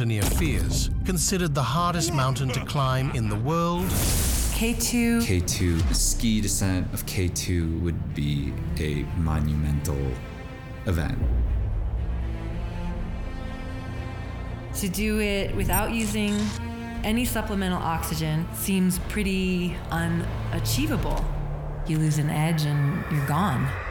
mountaineer fears, considered the hardest mountain to climb in the world. K2. K2. The ski descent of K2 would be a monumental event. To do it without using any supplemental oxygen seems pretty unachievable. You lose an edge and you're gone.